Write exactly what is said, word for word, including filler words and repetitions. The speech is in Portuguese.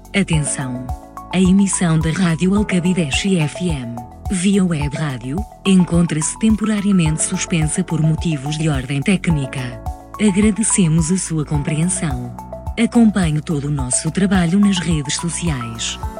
Atenção! A emissão da Rádio Alcabideche F M, via web rádio, encontra-se temporariamente suspensa por motivos de ordem técnica. Agradecemos a sua compreensão. Acompanhe todo o nosso trabalho nas redes sociais.